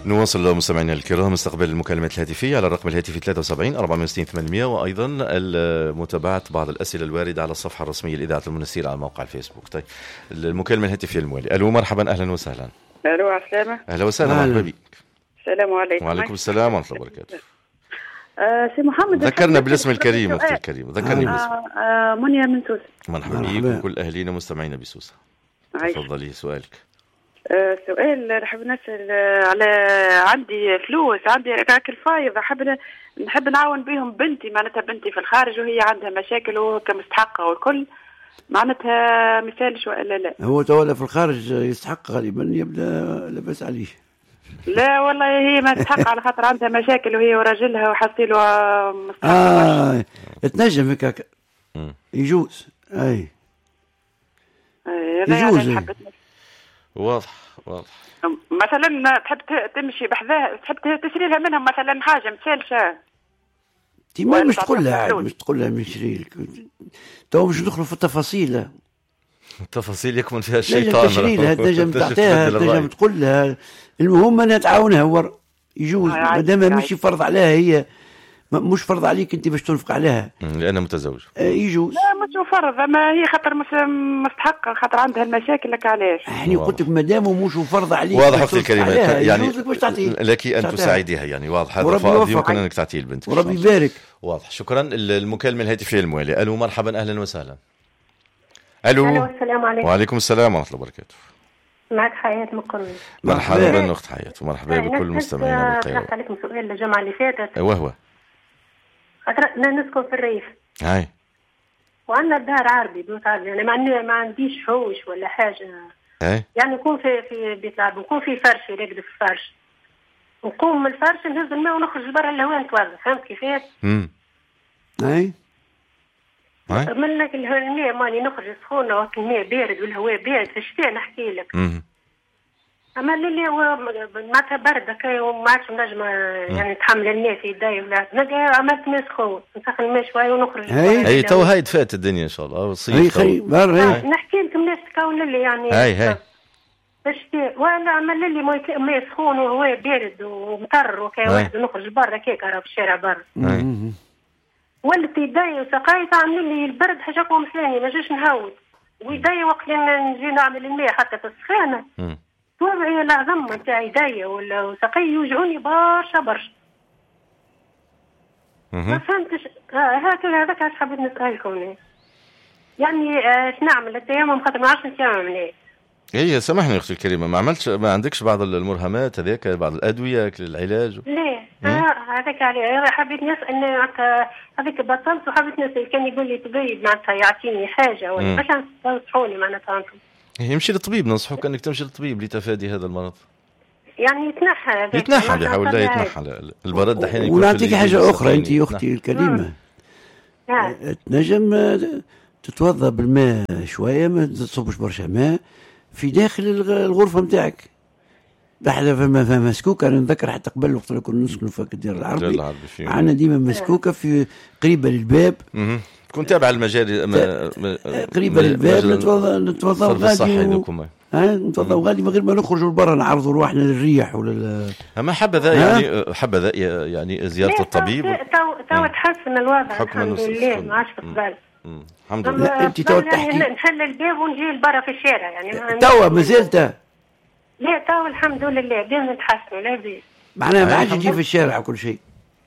نواصل مستمعينا الكرام استقبال المكالمات الهاتفية على الرقم الهاتفي 73 460 800 وأيضا متابعة بعض الأسئلة الواردة على الصفحة الرسمية لإذاعة المنستير على موقع الفيسبوك. طيب المكالمة الهاتفية الموالي. ألو مرحبا أهلا وسهلا. ألو عسلامة. أهلا وسهلا مرحبا بك. السلام عليكم. وعليكم السلام ورحمة الله وبركاته. سي محمد ذكرنا بالاسم الكريم أختي الكريمة. ذكرني بالاسم. منيا من سوسة. مرحبا بك وكل أهلينا مستمعينا بسوسة. تفضلي سؤالك. سؤال نحب نسأل على عندي فلوس، عندي أكل فايض، نحب نعاون بهم بنتي، معناتها بنتي في الخارج وهي عندها مشاكل وكمستحقة والكل، معناتها مثالش ولا لا؟ هو تولى في الخارج يستحق غالبا، يبدأ لبس عليه. لا والله هي ما تستحق على خاطر عندها مشاكل وهي وراجلها وحصيلوا مستحقة. تنجم هكاك يجوز. يجوز. واضح. مثلا تحب تمشي بحذاها، تحب تشري لها منهم مثلا حاجه مثالشه، ما مش تقول لها نشري لك، تو مش ندخلوا في التفاصيل. التفاصيل يكمن فيها الشيطان. تشري لها تنجم تعطيها، تنجم تقول لها، المهم انها تعاونها. يجوز ما دام مش فرض عليها، هي مش فرض عليك انت باش تنفق عليها لأنها متزوجة. يجوز. لا مش فرض، اما هي خاطر مستحقة، خاطر عندها المشاكل. لك علاش يعني قلت لك ما دام مش فرض عليك. واضح اختي الكريمة، يعني لك ان تعطيها. تساعديها، يعني واضح هذا فائض يمكن انك تعطيه لبنتك. وربي يبارك. واضح. شكرا. المكالمة الهاتفية الموالية. الو مرحبا اهلا وسهلا. الو السلام عليكم. وعليكم السلام ورحمة الله وبركاته. معك حياة مقرن. مرحبا اخت حياة ومرحبا بكل مستمعينا بالخير. طرحت عليكم سؤال الجمعة اللي فاتت. وهو أنا نسكن في الريف. هاي. وعندنا دار عربي بيوت عربي، يعني ما عنديش حوش ولا حاجة. هاي. يعني نكون في بيت العربي، نكون في فرش، يرقد في الفرش، نقوم من الفرش نهز الماء ونخرج لبرا الهواء نتوضا. فهمت كيفاش؟ هاي. من لك الماء ماني نخرج سخونة وقت الماء بارد والهواء بارد في الشتاء نحكي لك. أما اللي هو معناتها برد هكا وما عادش نجم يعني نتحمل الماء في يدي ولا عملت ماء سخون، نسخن الماء شوية ونخرج. هاي تو هاي دفات الدنيا إن شاء الله. نحكي لكم ناس تكون اللي يعني هاي الشتاء ولا عمل اللي ماء سخون وهواء بارد ومطر وكا واحد نخرج برا كيك في الشارع برا. ولت يدي وسقاي تعمل لي البرد حاجة قوم ثاني ما جاش نهود، ويدي وقت نجي نعمل الماء حتى في السخانة توضعي العظم نتاع يديا ولا ساقي يوجعوني برشا. ما فهمتش. هكذا هذاك اش حبيت نسألكم يعني اش نعمل التيمم خاطر ما عرفتش نتيمم. هي سامحني اختي الكريمة، ما عندكش بعض المرهمات هذيك، بعض الأدوية للعلاج؟ لا هذاك عليه حبيت نسأل هذيك بطلت وحبيت نسأل، كان يقول لي طبيب معناتها يعطيني حاجة ولا باش تنصحوني معناتها انتم. يمشي للطبيب، ننصحوك انك تمشي للطبيب لتفادي هذا المرض. يعني يتنحى بيحاول لا يتنحى البرد احيانا يكون. ونعطيك حاجة أخرى أنت أختي الكريمة. تنجم تتوضأ بالماء شوية، ما تصبش برشا ماء في داخل الغرفة نتاعك. بحذا فما مسكوكة. أنا نذكر حتى قبل وقت اللي كنا نسكنوا في الدير العربي عندنا ديما مسكوكة في قريبة للباب. تكون تابع المجاري قريبة للباب. نتوضأ غادي نتوضأ غادي من غير ما نخرجوا لبرا نعرضوا رواحنا للريح ولا أما حبذا يعني زيارة الطبيب. تو تحسن الوضع الحمد لله، ما عادش قبل. الحمد لله. أنت تو تحكي نحل الباب ونجي لبرا في الشارع يعني توا ما زلت. لا تو الحمد لله ديما نتحسنوا لا بيس. معناها ما عادش تجي في الشارع كل شيء.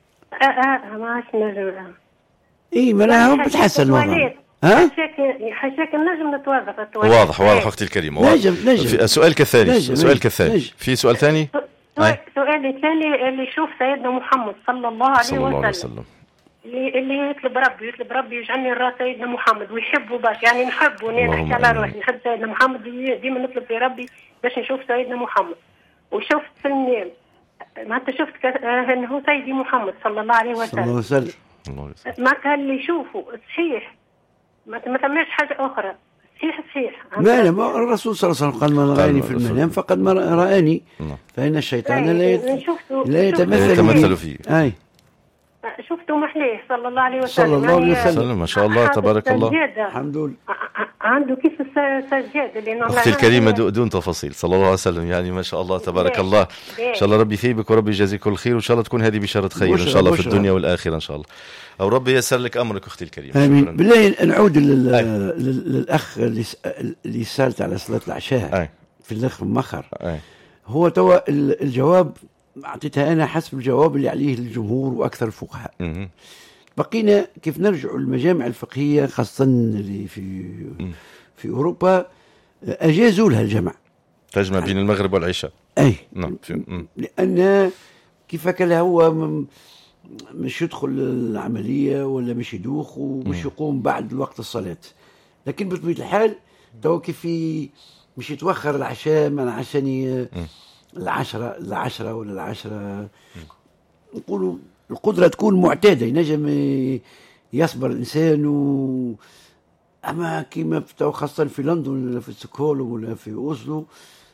ما عادش نجم. معناها بتحسن الوضع. حشاك نجم نتوظف في التواليت. واضح اختي الكريمة. نجم. سؤالك الثاني. في سؤال ثاني؟ سؤال الثاني اللي يشوف سيدنا محمد صلى الله عليه وسلم اللي يطلب ربي يجعلني راس سيدنا محمد ويحبه باش يعني نحبه. نحكي على روحي نحب سيدنا محمد، ديما نطلب في ربي باش نشوف سيدنا محمد. وشفت في المنام معناتها شفت انه سيدي محمد صلى الله عليه وسلم. معناتها اللي يشوفه صحيح، ما ثماش حاجة أخرى. صحيح. ما الرسول صلى الله عليه وسلم قال من رآني في المنام فقد ما رآني، فإن الشيطان لا يتمثل فيه. شفته محليه صلى الله عليه وسلم. صلى الله عليه وسلم. ما شاء الله تبارك الله. الحمد لله. عنده كيف السجاد اللي أختي الكريمة دون تفاصيل صلى الله عليه وسلم، يعني ما شاء الله تبارك الله. إن شاء الله ربي يثيبك وربي يجازيك كل خير، وإن شاء الله تكون هذه بشارة خير إن شاء الله في الدنيا والآخرة إن شاء الله، أو ربي يسر لك أمرك أختي الكريمة. آمين. بالله نعود للأخ اللي سألت على صلاة العشاء في الأخ مخر. هو توا الجواب أعطيتها أنا حسب الجواب اللي عليه الجمهور وأكثر الفقهاء. بقينا كيف نرجع المجامع الفقهية خاصة اللي في أوروبا أجازوا لها الجمع، تجمع بين المغرب والعشاء. أي نعم. لأن كيف كلا هو مش يدخل العملية ولا مش يدوخ ومش يقوم بعد وقت الصلاة، لكن بطبيعة الحال تو كيف مش يتوخر العشاء من عشان العشرة ولا العشرة، نقولوا القدرة تكون معتادة، ينجم يصبر الإنسان. أما كما خاصة في لندن ولا في ستوكهولم ولا في أوسلو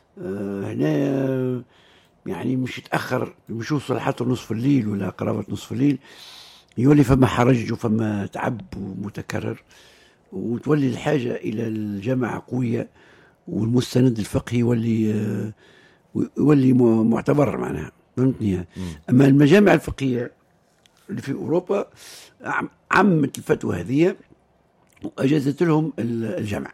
هنا يعني مش يتأخر، مش يوصل حتى نصف الليل ولا قرابة نصف الليل، يولي فما حرج وفما تعب متكرر، وتولي الحاجة إلى الجماعة قوية، والمستند الفقهي يولي معتبر معناها. فهمتني؟ أما المجامع الفقهية اللي في أوروبا عمت الفتوى هذه وأجازت لهم الجمع.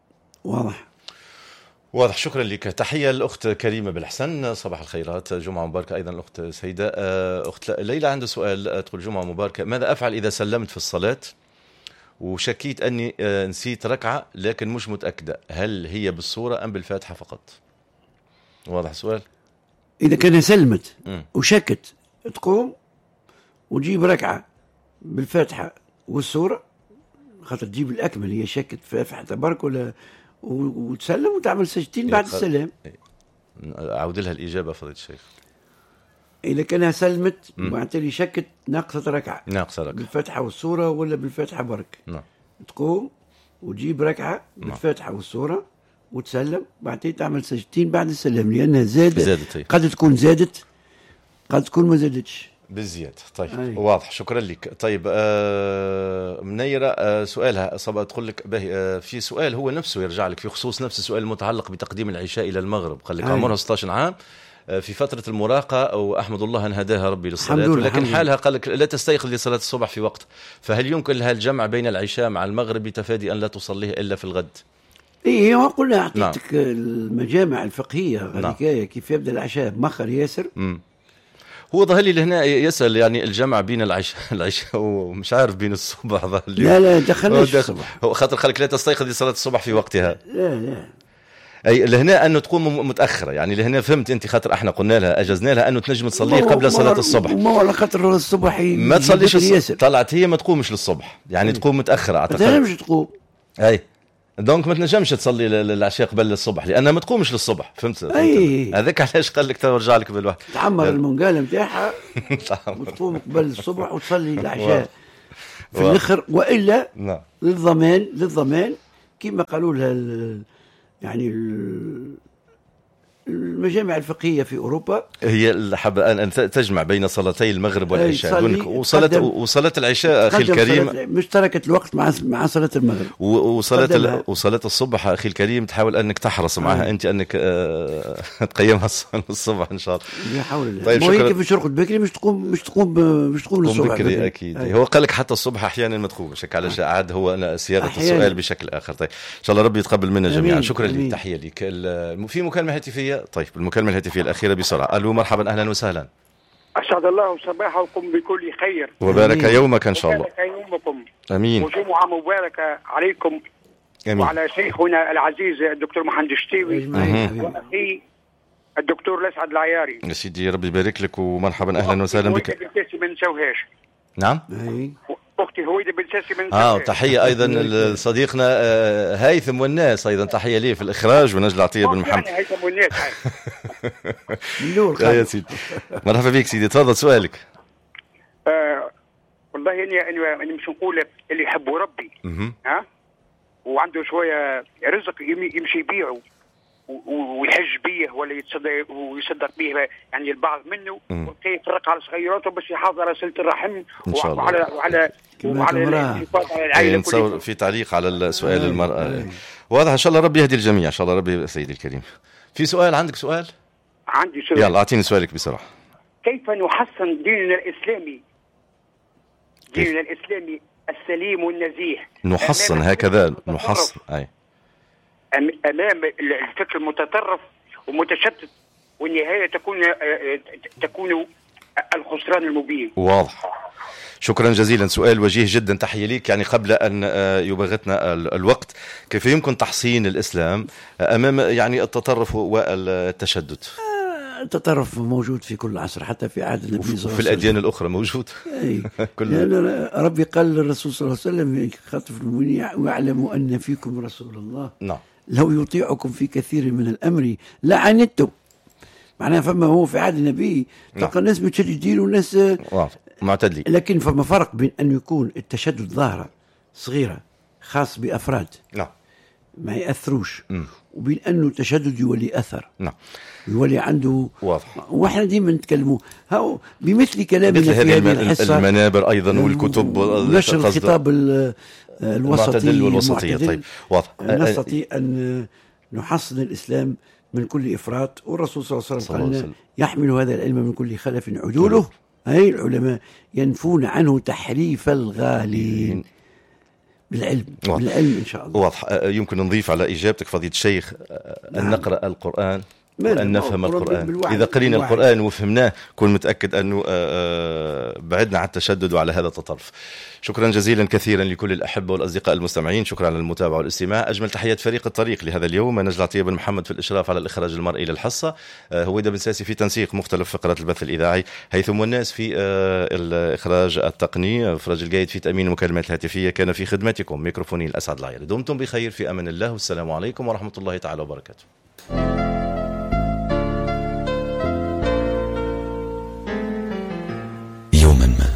واضح. شكرا لك. تحية الأخت كريمة بالحسن، صباح الخيرات، جمعة مباركة. أيضا الأخت سيدة. أخت ليلى عنده سؤال، تقول جمعة مباركة، ماذا أفعل إذا سلمت في الصلاة وشكيت أني نسيت ركعة لكن مش متأكدة، هل هي بالصورة أم بالفاتحة فقط؟ واضح السؤال. إذا كان سلمت وشكت تقوم وتجيب ركعة بالفاتحة والسورة، خاطر تجيب الأكمل، هي شكت فاتحة تبارك ولا وتسلم وتعمل سجدتين بعد السلام. أعود لها الإجابة فضيلة الشيخ. إذا كانها سلمت وبعدين شكت ناقصة ركعة بالفاتحة والسورة ولا بالفاتحة برك، تقوم وتجيب ركعة بالفاتحة والسورة وتسلم، بعدين تعمل سجدتين بعد السلام، لأنها زادت. قد تكون زادت، قد تكون ما زادتش بالزيادة. طيب واضح. شكرا لك. طيب منيرة سؤالها تقول لك في سؤال هو نفسه يرجع لك في خصوص نفس السؤال المتعلق بتقديم العشاء إلى المغرب. قال لك عمرها 16 عام في فترة المراهقة، وأحمد الله أن هداها ربي للصلاة، ولكن حالها قال لك لا تستيقظ لصلاة الصبح في وقت، فهل يمكن لها الجمع بين العشاء مع المغرب بتفادي أن لا تصليه إلا في الغد؟ إيه ما قلنا أعطيتك المجامع الفقهية غالكاية كيف يبدأ العشاء مخر ياسر. هو ظهر لي لهنا يسأل يعني الجمع بين العشاء ومش عارف بين الصبح. ظهر لي لا دخلناش الصبح، هو خاطر خلك لا تستيقظ لصلاة الصبح في وقتها. لا أي لهنا أنه تقوم متأخرة، يعني لهنا فهمت أنت، خاطر احنا قلنا لها أجزنا لها أنه تنجم تصلي قبل صلاة الصبح، ما على خاطر الصبح ما تصليش طلعت هي ما تقومش للصبح، يعني تقوم متأخرة أعتقد. ما تنجمش تقوم. أي دونك ما تنجمش تصلي العشاء قبل الصبح لأنها ما تقومش للصبح. فهمت؟ هذاك علاش قال لك ترجع لك بالواحد تعمر المنقالة نتاعها وتقوم قبل الصبح وتصلي العشاء في الآخر، وإلا للضمان كما قالوا لها يعني المجامع الفقهية في أوروبا هي اللي حابة أن تجمع بين صلاتي المغرب والعشاء وصلاة العشاء أخي الكريم مش تركت الوقت مع صلاة المغرب وصلاة الصبح أخي الكريم تحاول أنك تحرص معها أنت أنك تقيمها الصبح إن شاء الله. يحاول الله. طيب شكرا. كيف ترقد بكري مش تقوم الصبح بكري أكيد. هو قال لك حتى الصبح أحيانا ما تقومش على عاد هو أنا صياغة السؤال بشكل آخر. طيب إن شاء الله ربي يتقبل منا جميعا. شكرا لك. تحية لك. في مكالمة هاتفية. طيب المكالمة الهاتفية الأخيرة بسرعة. ألو مرحبا أهلا وسهلا. أسعد الله صباحكم بكل خير وبارك يومك إن شاء الله. وبارك يومكم. أمين. وجمعة مباركة عليكم. أمين. وعلى شيخنا العزيز الدكتور محمد الشتيوي وأخي الدكتور الأسعد العياري. يا سيدي ربي يبارك لك ومرحبا أهلا وسهلا بك. ما نسويهاش. نعم. أختي هويدة بن ساسي من سوهاش. تحية أيضا لصديقنا هيثم والناس، أيضا تحية ليه في الإخراج، ونجل عطية بن محمد. هيثم والناس. يا سيدي مرحبا بك سيدي، تفضل سؤالك. والله أنا مش نقول اللي يحبوا ربي وعنده شوية رزق يمشي يبيعه ويحج به ولا ويصدق به يعني البعض منه، وكيف يفرق على صغيراته باش يحافظ على صلة الرحم وعلى الحفاظ على العائلة كلها. في تعليق على السؤال المرأة واضح. إن شاء الله ربي يهدي الجميع، إن شاء الله ربي. سيدي الكريم، في سؤال؟ عندك سؤال؟ عندي سؤال. يلا أعطيني سؤالك بسرعة. كيف نحسن ديننا الإسلامي السليم والنزيه؟ نحصن هكذا، نحصن أي أمام الفكر المتطرف ومتشتت، والنهاية تكون الخسران المبين. واضح. شكرا جزيلا، سؤال وجيه جدا، تحية ليك. يعني قبل أن يبغتنا الوقت، كيف يمكن تحصين الإسلام أمام يعني التطرف والتشدد؟ التطرف موجود في كل عصر، حتى في عهد النبي صلى الله عليه وسلم، في الأديان الأخرى موجود. لأن ربي قال للرسول صلى الله عليه وسلم خاطب المؤمنين: واعلموا أن فيكم رسول الله لو يطيعكم في كثير من الأمر لعنتم. معناها فما هو في عهد النبي تلقى الناس متشددين وناس معتدلين، لكن فما فرق بين أن يكون التشدد ظاهرة صغيرة خاص بأفراد ما يأثروش، وبين أنه التشدد يولي أثر، يولي عنده. واضح. واحنا ديما نتكلموا بمثل كلامنا في هذه الحصة، المنابر أيضا والكتب ونشر الخطاب الوسطي والوسطية. طيب واضح. نستطيع أن نحصن الإسلام من كل إفراط، والرسول صلى الله عليه وسلم قال لنا: يحمل هذا العلم من كل خلف عدوله. أي العلماء ينفون عنه تحريف الغالين بالعلم إن شاء الله. واضح. يمكن نضيف على إجابتك فضيلة الشيخ أن نقرأ القرآن وأن نفهم القرآن. إذا قرينا القرآن وفهمناه كن متأكد أنه بعدنا عن التشدد وعلى هذا التطرف. شكرا جزيلا كثيرا لكل الأحبة والأصدقاء المستمعين، شكرا على المتابعة والاستماع. أجمل تحيات فريق الطريق لهذا اليوم: نجلة عطية بن محمد في الإشراف على الإخراج المرئي للحصة، هويدا بن ساسي في تنسيق مختلف فقرات البث الإذاعي، هيثم والناس في الإخراج التقني، فرج القايد في تأمين المكالمات الهاتفية. كان في خدمتكم ميكروفوني الأسعد العير. دمتم بخير، في أمان الله، والسلام عليكم ورحمة الله تعالى وبركاته. يوما ما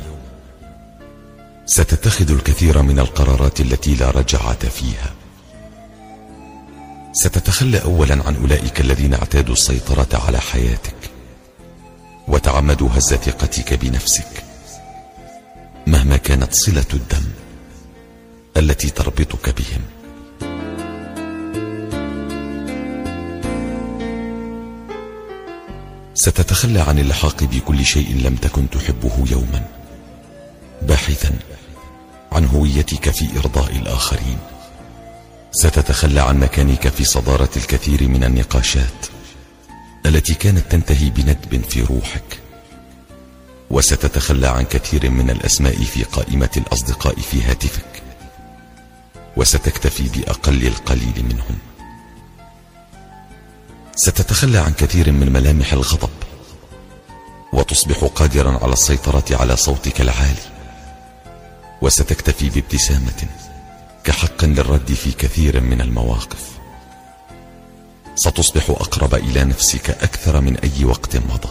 ستتخذ الكثير من القرارات التي لا رجعة فيها. ستتخلى أولا عن أولئك الذين اعتادوا السيطرة على حياتك وتعمدوا هز ثقتك بنفسك مهما كانت صلة الدم التي تربطك بهم. ستتخلى عن اللحاق بكل شيء لم تكن تحبه يوما، باحثا عن هويتك في إرضاء الآخرين. ستتخلى عن مكانك في صدارة الكثير من النقاشات التي كانت تنتهي بندب في روحك. وستتخلى عن كثير من الأسماء في قائمة الأصدقاء في هاتفك، وستكتفي بأقل القليل منهم. ستتخلى عن كثير من ملامح الغضب، وتصبح قادرا على السيطرة على صوتك العالي، وستكتفي بابتسامة كحق للرد في كثير من المواقف. ستصبح أقرب إلى نفسك أكثر من أي وقت مضى.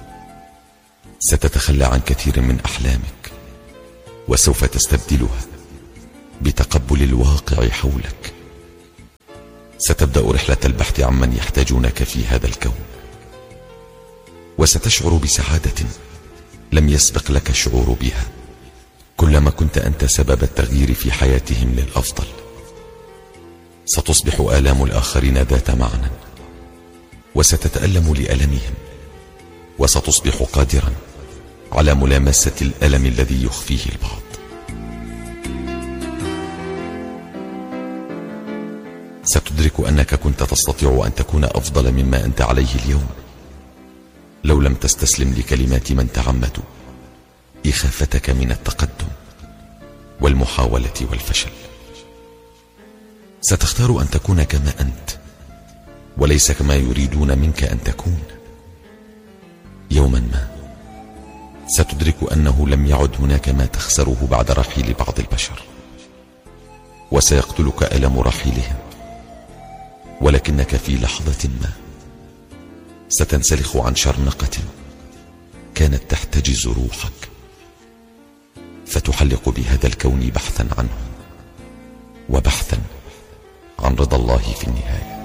ستتخلى عن كثير من أحلامك، وسوف تستبدلها بتقبل الواقع حولك. ستبدأ رحلة البحث عمن يحتاجونك في هذا الكون، وستشعر بسعادة لم يسبق لك الشعور بها كلما كنت أنت سبب التغيير في حياتهم للأفضل. ستصبح آلام الآخرين ذات معنى، وستتألم لألمهم، وستصبح قادرا على ملامسة الألم الذي يخفيه البعض. ستدرك أنك كنت تستطيع أن تكون أفضل مما أنت عليه اليوم لو لم تستسلم لكلمات من تعمدوا إخافتك من التقدم والمحاولة والفشل. ستختار أن تكون كما أنت وليس كما يريدون منك أن تكون. يوما ما ستدرك أنه لم يعد هناك ما تخسره بعد رحيل بعض البشر، وسيقتلك ألم رحيلهم، ولكنك في لحظة ما ستنسلخ عن شرنقة كانت تحتجز روحك، فتحلق بهذا الكون بحثا عنه وبحثا عن رضا الله في النهاية.